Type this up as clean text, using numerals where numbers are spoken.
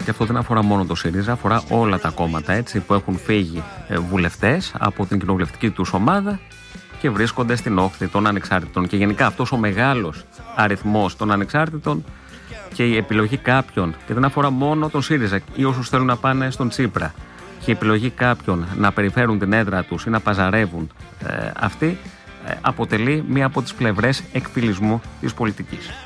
Και αυτό δεν αφορά μόνο το ΣΥΡΙΖΑ, αφορά όλα τα κόμματα, έτσι, που έχουν φύγει βουλευτές από την κοινοβουλευτική τους ομάδα και βρίσκονται στην όχθη των ανεξάρτητων. Και γενικά αυτός ο μεγάλος αριθμός των ανεξάρτητων και η επιλογή κάποιων, και δεν αφορά μόνο τον ΣΥΡΙΖΑ ή όσους θέλουν να πάνε στον Τσίπρα, και η επιλογή κάποιων να περιφέρουν την έδρα τους ή να παζαρεύουν αυτοί, αποτελεί μία από τις πλευρές εκφυλισμού της πολιτικής.